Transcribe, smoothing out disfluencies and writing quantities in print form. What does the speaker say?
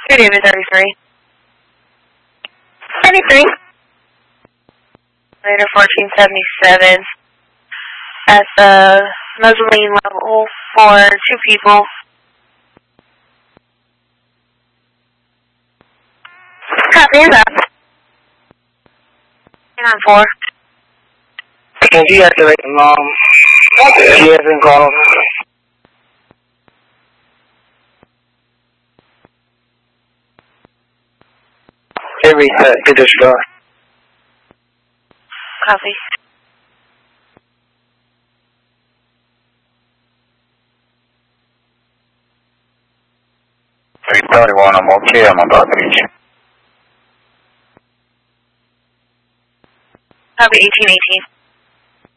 David 33. 33. Later 1477. At the mezzanine level for 2 people. Copy, is up. 4. Can deactivate she hasn't gone over. It reset, good disregard. Copy. $331, I'm okay, I'm about to reach. Copy 1818.